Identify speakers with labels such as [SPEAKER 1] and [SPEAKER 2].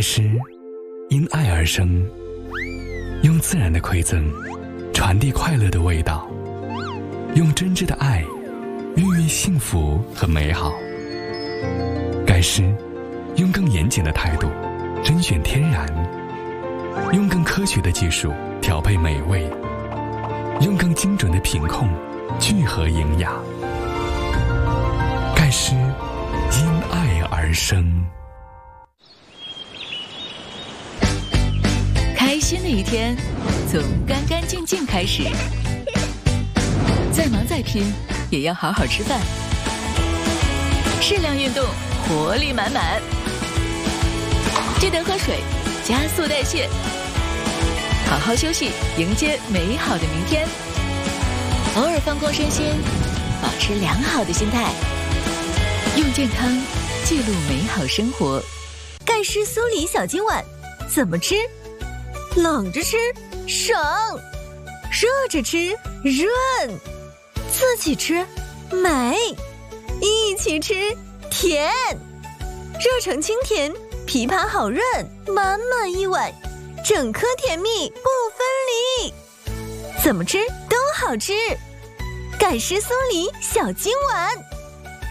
[SPEAKER 1] 诗因爱而生，用自然的馈赠传递快乐的味道，用真挚的爱孕育幸福和美好。盖诗用更严谨的态度甄选天然，用更科学的技术调配美味，用更精准的品控聚合营养。盖诗因爱而生。
[SPEAKER 2] 开心的一天从干干净净开始，再忙再拼也要好好吃饭，适量运动，活力满满。记得喝水，加速代谢，好好休息，迎接美好的明天。偶尔放空身心，保持良好的心态，用健康记录美好生活。
[SPEAKER 3] 盖诗酥梨小金碗怎么吃？冷着吃省，热着吃润，自己吃美，一起吃甜，热成清甜，枇杷好润，满满一碗，整颗甜蜜不分离，怎么吃都好吃。盖诗酥梨小金碗。